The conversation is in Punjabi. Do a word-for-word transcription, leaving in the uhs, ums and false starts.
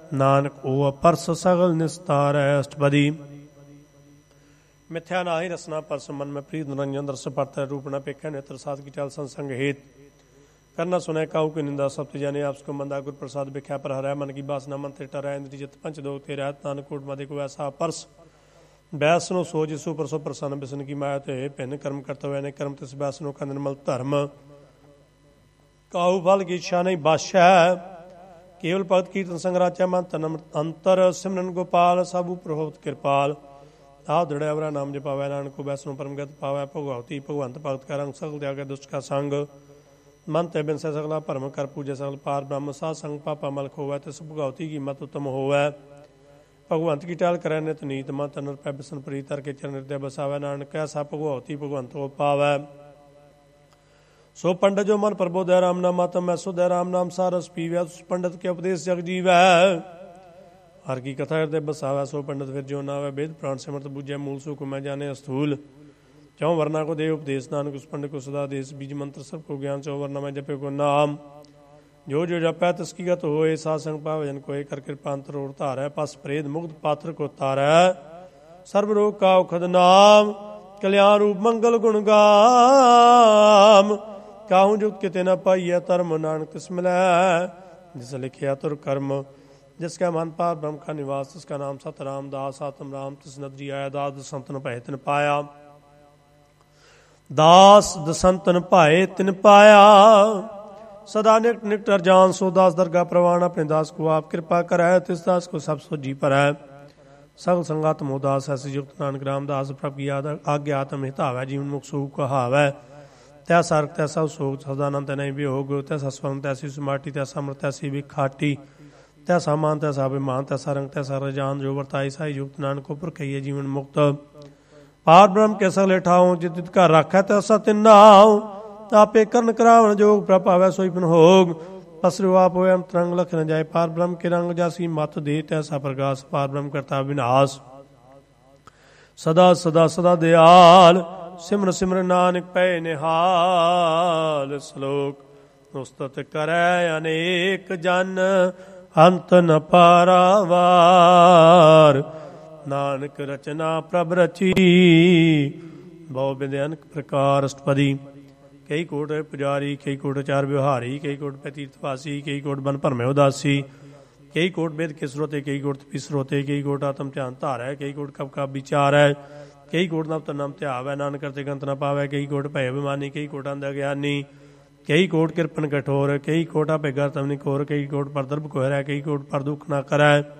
ਨਾਨਕ ਉਹ ਪਰਸ ਸਗਲ ਨਿਸਤਾਰੈ। ਅਸ਼ਟਪਦੀ। ਮਿਥਿਆ ਨਾਹੀ ਰਸਨਾ ਪਰਸ ਮਨ ਮੈਂ ਪ੍ਰੀਤ ਨਿਰੰਜਨ ਦਰਸ ਪਰਤੈ ਰੂਪ ਨ ਪੇਖੈ ਨੇਤਰ ਸਾਧ ਕੀ ਚਾਲ ਸੰਸੰਗ ਹੇਤ ਕਰਨਾ ਸੁਨੈ ਕਾਹੂ ਕੀ ਨਿੰਦਾ ਸਬਤ ਜਾਨੇ ਆਪਸ ਕੋ ਮੰਦਾ ਗੁਰ ਪ੍ਰਸਾਦ ਬਿਖਿਆ ਪਰ ਹਰੈ ਮਨ ਕੀ ਬਾਸਨਾ ਮਨ ਤੇ ਟਰੈ ਇੰਦਰੀ ਜਿਤ ਪੰਚ ਦੋ ਤੇ ਰਹਿਤ ਨਾਨਕ ਕੋਟ ਮਦੇ ਕੋ ਐਸਾ ਪਰਸ ਬੈਸ ਨੂੰ ਸੋ ਜਿਸੂ ਪਰਸੋ ਪ੍ਰਸੰਨ ਬਿਸਨ ਕੀ ਮਾਇਆ ਤੇ ਭਿੰਨ ਕਰਮ ਕਰਤਵੈ ਨੇ ਕਰਮ ਤਿਸ ਬੈਸ ਨੂੰ ਕੰਨ ਨਿਰਮਲ ਧਰਮ ਕਾਹੂ ਫਲ ਕੀ ਇੱਛਾ ਨਹੀਂ ਬਾਸ਼ੈ ਕੇਵਲ ਭਗਤ ਕੀਰਤਨ ਸੰਗ ਰਾਚੈ ਮਨ ਤਨ ਅੰਤਰ ਸਿਮਰਨ ਗੋਪਾਲ ਸਭ ਉਪਰ ਹੋਵਤ ਕਿਰਪਾਲ ਆਹ ਦ੍ਰਿੜਿਆ ਵਰਾ ਨਾਮ ਜਪਾਵੈ ਨਾਨਕ ਕੋ ਬੈਸ ਨੂੰ ਪਰਮਗਤ ਪਾਵੈ ਭਗਵਤੀ ਭਗਵੰਤ ਭਗਤ ਕਾ ਰੰਗ ਸਗਲ ਤਿਆਗੈ ਦੁਸ਼ਟ ਕਾ ਸੰਗ ਮਨ ਤੇ ਬਿਨਸੈ ਸਗਲਾ ਭਰਮ ਕਰ ਪੂਜੈ ਸਗਲ ਪਾਰ ਬ੍ਰਹਮ ਸਾਧ ਸੰਗ ਪਾਪਾ ਮਲ ਖੋਵੈ ਤਿਸ ਭਗਵਤੀ ਕੀ ਮਤ ਉਤਮ ਹੋਵੈ ਭਗਵੰਤ ਕੀ ਟਾਲ ਕਰੈ ਨਿਤ ਨੀਤ ਮਨ ਤਨਰ ਪੈ ਬਿਸਨ ਪ੍ਰੀਤ ਤਰ ਕੇ ਚਰਨ ਹਿਰਦੈ ਬਸਾਵੈ ਨਾਨਕ ਐਸਾ ਭਗਵਤੀ ਭਗਵੰਤ ਕੋ ਪਾਵੈ ਸੋ ਪੰਡਤ ਜੋ ਮਨ ਪ੍ਰਬੋਧੈ ਰਾਮ ਨਾਮ ਮਾਤਮ ਮੈਂ ਸੁਧੈ ਰਾਮ ਨਾਮ ਸਾਰਸ ਪੀਵੈ ਉਸ ਪੰਡਤ ਕੇ ਉਪਦੇਸ਼ ਜਗ ਜੀਵੈ ਹਰ ਕੀ ਕਥਾ ਹਿਰਦੈ ਬਸਾਵੈ ਸੋ ਪੰਡਤ ਫਿਰ ਜੋ ਨਾਵੈ ਵੇਦ ਪ੍ਰਾਣ ਸਿਮਰਤ ਬੂਝੈ ਮੂਲ ਸੁਖ ਮੈਂ ਜਾਣੇ ਅਸਥੂਲ ਚੌ ਵਰਨਾ ਕੋ ਦੇ ਉਪਦੇਸ਼ ਨਾਨਕ ਉਸ ਪੰਡਤ ਕੋ ਸਦਾ ਦੇਸ਼ ਬੀਜ ਮੰਤਰ ਸਭ ਕੋ ਗਿਆਨ ਚੌ ਵਰਨਾ ਮੈਂ ਜਪੇ ਕੋ ਨਾਮ ਜੋ ਜੋ ਜਪੈ ਤਿਸ ਕੀ ਗਤ ਹੋਏ ਸਾਧ ਸੰਗ ਪਾਵੈ ਜਨ ਕੋਏ ਕਰ ਕਿਰਪਾ ਅੰਤਰ ਓੜ ਧਾਰੈ ਪਸ ਪ੍ਰੇਦ ਮੁਕਤ ਪਾਤਰ ਕੋ ਤਾਰੈ ਸਰਬ ਰੋਗ ਕਾ ਔਖਦ ਨਾਮ ਕਲਿਆਣ ਰੂਪ ਮੰਗਲ ਗੁਣ ਗਾਮ ਕਾਹੂ ਜੁਗਤ ਕਿਤੇ ਨ ਪਾਈਐ ਧਰਮ ਨਾਨਕ ਤਿਸ ਮਿਲੈ ਜਿਸ ਲਿਖਿਆ ਤੁਰ ਕਰਮ जिसका मन पार ब्रह्म का निवास जिसका नाम सत राम दास आत्म राम तिस नदरी आया दास दसंतन भाए तिन पाया दास दसंतन भाए तिन पाया सदा निकट निकट अरजान सो दास दरगाह प्रवान अपने दास को आप कृपा करै तिस दास को सब सोजी भरै सगल संगत मोह दास ऐसे युक्त नानक रामदास प्रभ की आज्ञा आत्म हितावै जीवन मुख सुख कहावै तैसा अर्क तैसा सोग सदानंद नहीं वियोग तैसा स्वर्ण तैसी सुमाटी तैसा अमृत तैसी भी खाटी तैसा मान तैसा अभिमान तैसा रंग तैसा रजान जो वर्ताई साई युक्त नानक ऊपर कहिए जीवन मुक्त पार ब्रह्म के सगले ठाओ जित जित का राखै तैसा तिन नाओ आपे कर्ण करावन जोग प्रभावै सोई पिन होग पसरु आप होय अंतरंग लख न जाय पार ब्रह्म के रंग जासी मत दे तैसा प्रकाश पार ब्रह्म करता विनाश सदा सदा सदा दयाल सिमर सिमर नानक पै निहाल श्लोक उस्तत करै अनेक जन अंत न पारावार नानक रचना प्रभ रची बहु बिध अनेक प्रकार। अष्टपदी। कई कोट पुजारी कई कोट चार व्यवहारी कई कोट पै तीर्थवासी कई कोट बन भरमै उदासी कई कोट वेद के स्रोते कई कोट तपी स्रोते कई कोट आत्म ध्यान धारै कई कोट कब का विचार है कई कोट नव तन नाम ध्यावै नानक करते गंत न पावै कई कोट भय अभिमानी कई कोट अंध अज्ञानी कई कोट कृपन कठोर कई कोटा बेगा तमनि कोर कई कोट पर दर्भ कोहरै कई कोट पर दुख न करै